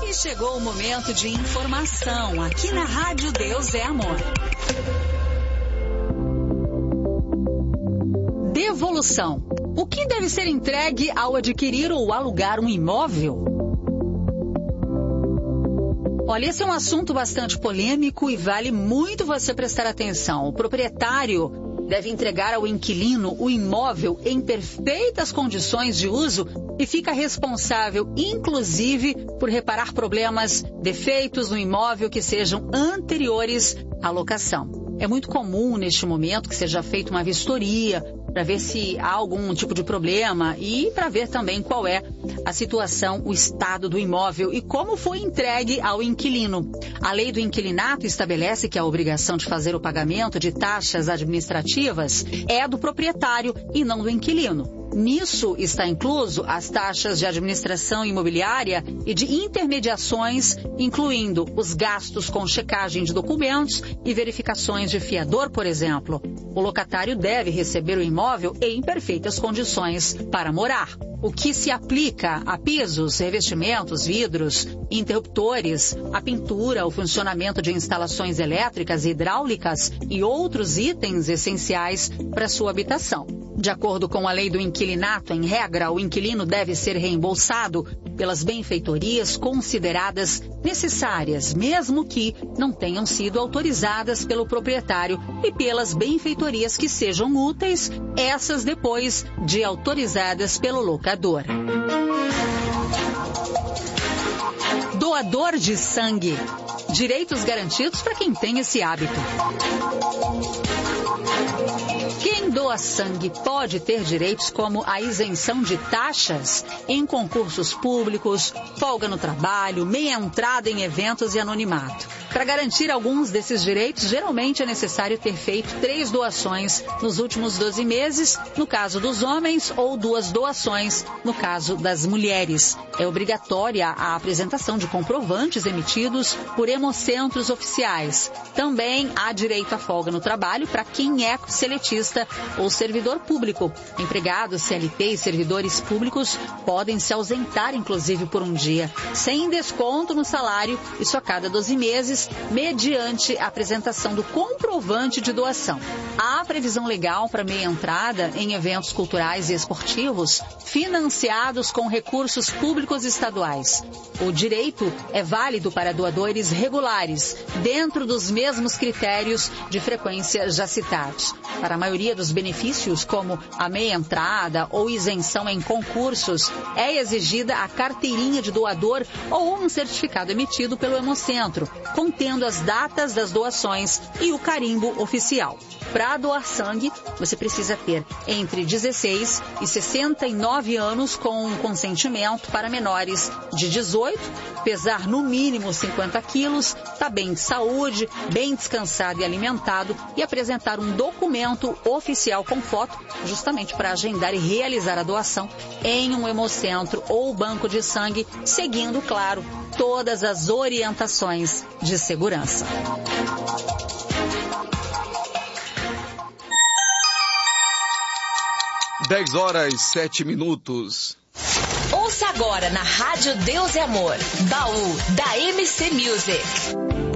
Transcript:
E chegou o momento de informação aqui na Rádio Deus é Amor. Devolução. O que deve ser entregue ao adquirir ou alugar um imóvel? Olha, esse é um assunto bastante polêmico e vale muito você prestar atenção. O proprietário deve entregar ao inquilino o imóvel em perfeitas condições de uso e fica responsável, inclusive, por reparar problemas, defeitos no imóvel que sejam anteriores à locação. É muito comum, neste momento, que seja feita uma vistoria para ver se há algum tipo de problema e para ver também qual é a situação, o estado do imóvel e como foi entregue ao inquilino. A lei do inquilinato estabelece que a obrigação de fazer o pagamento de taxas administrativas é do proprietário e não do inquilino. Nisso está incluso as taxas de administração imobiliária e de intermediações, incluindo os gastos com checagem de documentos e verificações de fiador, por exemplo. O locatário deve receber o imóvel em perfeitas condições para morar. O que se aplica a pisos, revestimentos, vidros, interruptores, a pintura, o funcionamento de instalações elétricas e hidráulicas e outros itens essenciais para sua habitação. De acordo com a lei do inquilinato, em regra, o inquilino deve ser reembolsado pelas benfeitorias consideradas necessárias, mesmo que não tenham sido autorizadas pelo proprietário, e pelas benfeitorias que sejam úteis, essas depois de autorizadas pelo locador. Doador de sangue. Direitos garantidos para quem tem esse hábito. Quem doa sangue pode ter direitos como a isenção de taxas em concursos públicos, folga no trabalho, meia entrada em eventos e anonimato. Para garantir alguns desses direitos, geralmente é necessário ter feito 3 doações nos últimos 12 meses, no caso dos homens, ou 2 doações, no caso das mulheres. É obrigatória a apresentação de comprovantes emitidos por hemocentros oficiais. Também há direito à folga no trabalho para quem é seletista ou servidor público. Empregados, CLT e servidores públicos podem se ausentar, inclusive, por um dia, sem desconto no salário, isso a cada 12 meses, mediante a apresentação do comprovante de doação. Há previsão legal para meia entrada em eventos culturais e esportivos financiados com recursos públicos estaduais. O direito é válido para doadores regulares, dentro dos mesmos critérios de frequência já citados. Para a maioria dos benefícios, como a meia entrada ou isenção em concursos, é exigida a carteirinha de doador ou um certificado emitido pelo Hemocentro, contendo as datas das doações e o carimbo oficial. Para doar sangue, você precisa ter entre 16 e 69 anos com consentimento para menores de 18, pesar no mínimo 50 quilos, estar bem de saúde, bem descansado e alimentado e apresentar um documento oficial com foto, justamente para agendar e realizar a doação em um hemocentro ou banco de sangue, seguindo, claro, todas as orientações de segurança. Dez horas, 7 minutos. Ouça agora na Rádio Deus é Amor, Baú da MC Music.